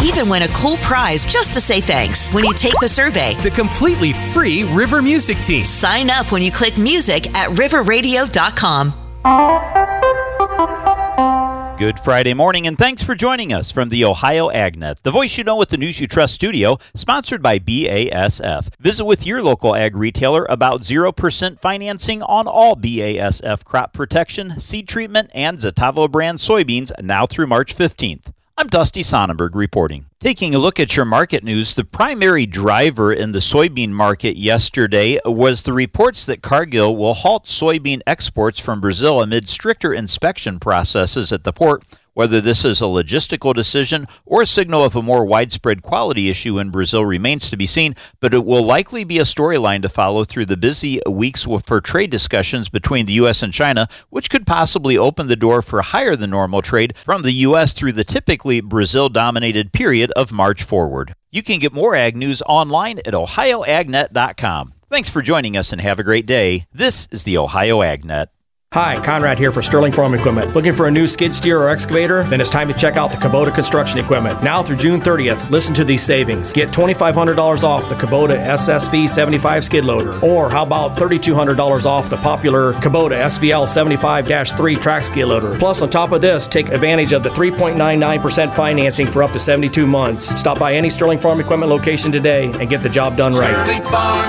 even win a cool prize just to say thanks when you take the survey. The completely free River Music Team. Sign up when you click music at riverradio.com. Good Friday morning, and thanks for joining us from the Ohio AgNet, the voice you know with the news you trust studio, sponsored by BASF. Visit with your local ag retailer about 0% financing on all BASF crop protection, seed treatment, and Zetavo brand soybeans now through March 15th. I'm Dusty Sonnenberg reporting. Taking a look at your market news, the primary driver in the soybean market yesterday was the reports that Cargill will halt soybean exports from Brazil amid stricter inspection processes at the port. Whether this is a logistical decision or a signal of a more widespread quality issue in Brazil remains to be seen, but it will likely be a storyline to follow through the busy weeks for trade discussions between the U.S. and China, which could possibly open the door for higher than normal trade from the U.S. through the typically Brazil-dominated period of March forward. You can get more ag news online at ohioagnet.com. Thanks for joining us and have a great day. This is the Ohio AgNet. Hi, Conrad here for Sterling Farm Equipment. Looking for a new skid steer or excavator? Then it's time to check out the Kubota Construction Equipment. Now through June 30th, listen to these savings. Get $2,500 off the Kubota SSV 75 skid loader. Or how about $3,200 off the popular Kubota SVL 75-3 track skid loader. Plus, on top of this, take advantage of the 3.99% financing for up to 72 months. Stop by any Sterling Farm Equipment location today and get the job done right.